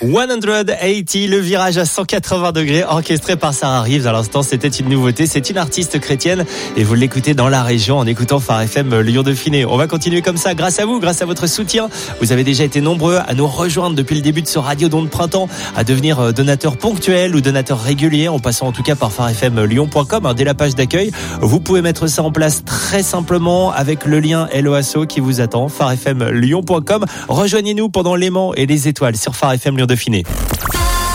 180, le virage à 180 degrés, orchestré par Sarah Reeves. À l'instant, c'était une nouveauté. C'est une artiste chrétienne et vous l'écoutez dans la région en écoutant Phare FM Lyon-Dauphiné. On va continuer comme ça grâce à vous, grâce à votre soutien. Vous avez déjà été nombreux à nous rejoindre depuis le début de ce Radio Don de Printemps, à devenir donateur ponctuel ou donateur régulier en passant en tout cas par pharefmlyon.com, dès la page d'accueil. Vous pouvez mettre ça en place très simplement avec le lien LOASO qui vous attend, pharefmlyon.com. Rejoignez-nous pendant l'aimant et les étoiles sur Phare FM Lyon-Dauphiné.